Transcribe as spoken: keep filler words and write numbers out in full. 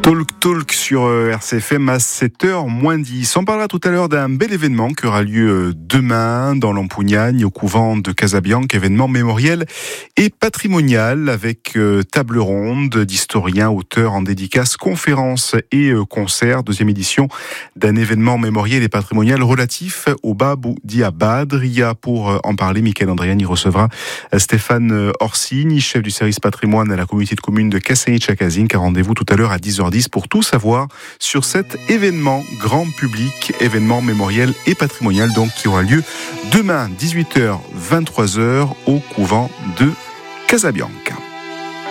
Talk Talk sur R C F M à sept heures moins dix. On parlera tout à l'heure d'un bel événement qui aura lieu demain dans l'Empugnagne au couvent de Casabianca, événement mémoriel et patrimonial avec table ronde d'historiens, auteurs en dédicace, conférences et concerts. Deuxième édition d'un événement mémoriel et patrimonial relatif au Babou Dia Badria. Pour en parler, Michael Andriani recevra Stéphane Orsini, chef du service patrimoine à la communauté de communes de Cassagne-Chakazinck. Rendez-vous tout à l'heure à dix heures dix pour tout savoir sur cet événement grand public, événement mémoriel et patrimonial donc qui aura lieu demain dix-huit heures vingt-trois heures au couvent de Casabianca.